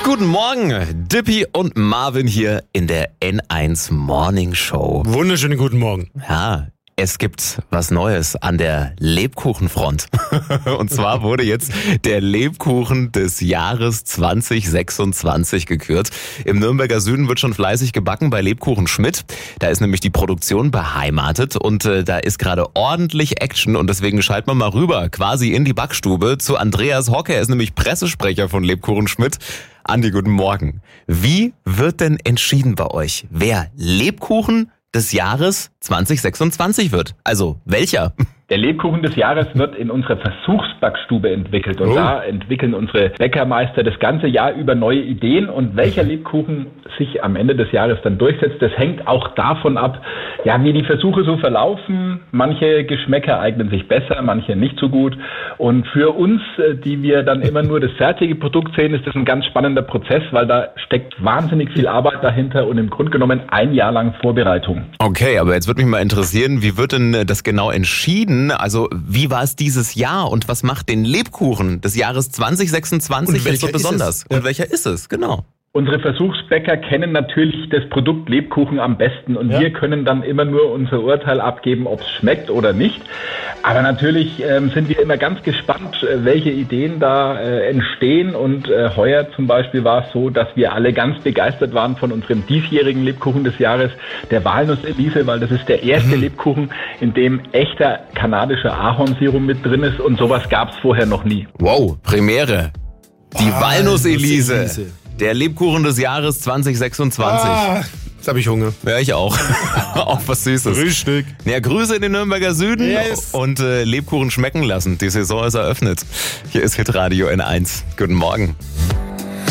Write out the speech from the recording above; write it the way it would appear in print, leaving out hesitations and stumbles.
Guten Morgen, Dippy und Marvin hier in der N1 Morning Show. Wunderschönen guten Morgen. Ja, es gibt was Neues an der Lebkuchenfront. Und zwar wurde jetzt der Lebkuchen des Jahres 2026 gekürt. Im Nürnberger Süden wird schon fleißig gebacken bei Lebkuchen Schmidt. Da ist nämlich die Produktion beheimatet und da ist gerade ordentlich Action und deswegen schalten wir mal rüber, quasi in die Backstube zu Andreas Hocke. Er ist nämlich Pressesprecher von Lebkuchen Schmidt. Andi, guten Morgen. Wie wird denn entschieden bei euch, wer Lebkuchen des Jahres 2026 wird? Also welcher? Der Lebkuchen des Jahres wird in unserer Versuchsbackstube entwickelt und da entwickeln unsere Bäckermeister das ganze Jahr über neue Ideen und welcher Lebkuchen sich am Ende des Jahres dann durchsetzt, das hängt auch davon ab, ja, wie die Versuche so verlaufen. Manche Geschmäcker eignen sich besser, manche nicht so gut und für uns, die wir dann immer nur das fertige Produkt sehen, ist das ein ganz spannender Prozess, weil da steckt wahnsinnig viel Arbeit dahinter und im Grunde genommen ein Jahr lang Vorbereitung. Okay, aber jetzt würde mich mal interessieren, wie wird denn das genau entschieden? Also wie war es dieses Jahr und was macht den Lebkuchen des Jahres 2026 jetzt so besonders? Und welcher ist es? Genau. Unsere Versuchsbäcker kennen natürlich das Produkt Lebkuchen am besten und wir können dann immer nur unser Urteil abgeben, ob es schmeckt oder nicht. Aber natürlich sind wir immer ganz gespannt, welche Ideen da entstehen und heuer zum Beispiel war es so, dass wir alle ganz begeistert waren von unserem diesjährigen Lebkuchen des Jahres, der Walnuss-Elise, weil das ist der erste Lebkuchen, in dem echter kanadischer Ahornsirup mit drin ist und sowas gab es vorher noch nie. Wow, Premiere. Die Walnuss-Elise. Der Lebkuchen des Jahres 2026. Jetzt habe ich Hunger. Ja, ich auch. Auch was Süßes. Frühstück. Ja, Grüße in den Nürnberger Süden und Lebkuchen schmecken lassen. Die Saison ist eröffnet. Hier ist Hitradio N1. Guten Morgen.